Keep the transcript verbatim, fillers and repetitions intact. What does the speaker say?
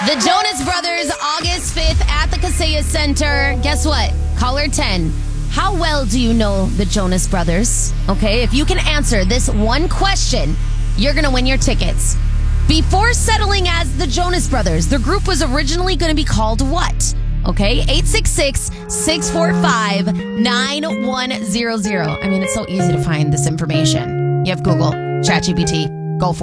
The Jonas Brothers, August fifth at the Kaseya Center. Guess what? Caller ten. How well do you know the Jonas Brothers? Okay, if you can answer this one question, you're going to win your tickets. Before settling as the Jonas Brothers, the group was originally going to be called what? Okay, eight six six, six four five, nine one zero zero. I mean, it's so easy to find this information. You have Google, ChatGPT.